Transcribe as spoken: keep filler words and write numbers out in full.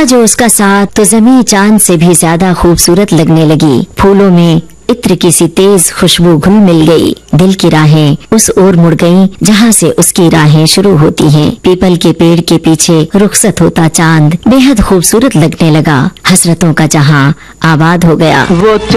जो उसका साथ तो जमीन चांद से भी ज्यादा खूबसूरत लगने लगी। फूलों में इत्र की सी तेज खुशबू घुल मिल गई। दिल की राहें उस ओर मुड़ गईं जहां से उसकी राहें शुरू होती हैं। पीपल के पेड़ के पीछे रुखसत होता चांद बेहद खूबसूरत लगने लगा। हसरतों का जहां आबाद हो गया।